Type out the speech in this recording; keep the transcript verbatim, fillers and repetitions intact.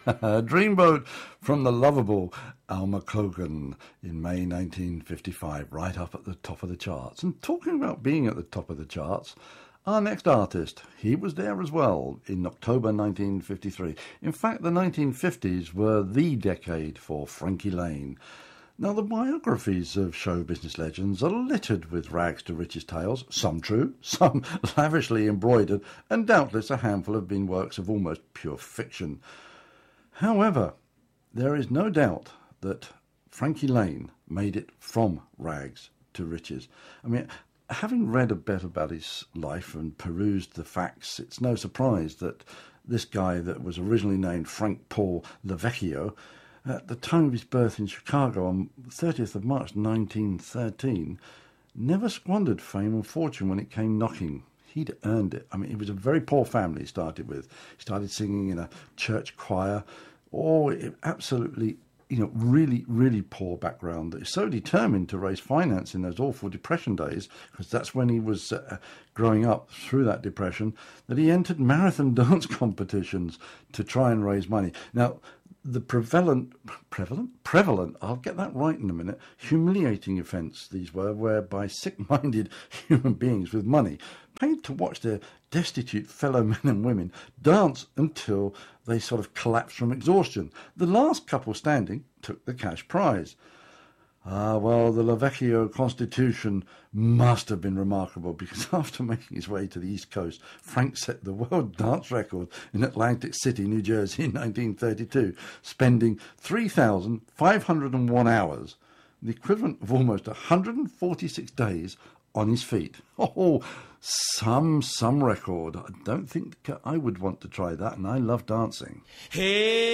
Dreamboat from the lovable Alma Cogan in May nineteen fifty-five, right up at the top of the charts. And talking about being at the top of the charts, our next artist, he was there as well in October nineteen fifty-three. In fact, the nineteen fifties were the decade for Frankie Laine. Now, the biographies of show business legends are littered with rags to riches tales, some true, some lavishly embroidered, and doubtless a handful have been works of almost pure fiction. However, there is no doubt that Frankie Laine made it from rags to riches. I mean, having read a bit about his life and perused the facts, it's no surprise that this guy that was originally named Frank Paul LaVecchio, at the time of his birth in Chicago on the thirtieth of March nineteen thirteen, never squandered fame and fortune when it came knocking. He'd earned it. I mean, it was a very poor family he started with. He started singing in a church choir. Oh, it, absolutely, you know, really, really poor background. He's so determined to raise finance in those awful Depression days, because that's when he was uh, growing up through that Depression, that he entered marathon dance competitions to try and raise money. Now, the prevalent, prevalent, prevalent, I'll get that right in a minute, humiliating offence these were, whereby sick-minded human beings with money paid to watch their destitute fellow men and women dance until they sort of collapsed from exhaustion. The last couple standing took the cash prize. Ah, well, the LaVecchio Constitution must have been remarkable, because after making his way to the East Coast, Frank set the world dance record in Atlantic City, New Jersey in nineteen thirty-two, spending three thousand five hundred one hours, the equivalent of almost one hundred forty-six days on his feet. Oh, some, some record. I don't think I would want to try that, and I love dancing. Hey!